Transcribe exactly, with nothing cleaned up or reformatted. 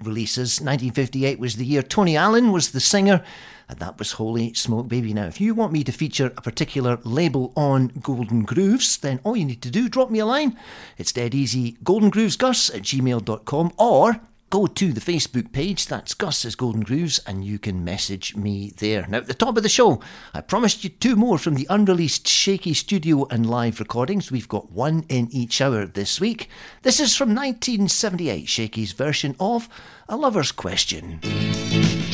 releases. nineteen fifty-eight was the year Tony Allen was the singer, and that was Holy Smoke Baby. Now, if you want me to feature a particular label on Golden Grooves, then all you need to do, drop me a line. It's dead easy, goldengroovesgus at gmail dot com, or go to the Facebook page, that's Gus as Golden Grooves, and you can message me there. Now, at the top of the show, I promised you two more from the unreleased Shaky studio and live recordings. We've got one in each hour this week. This is from nineteen seventy-eight, Shaky's version of A Lover's Question.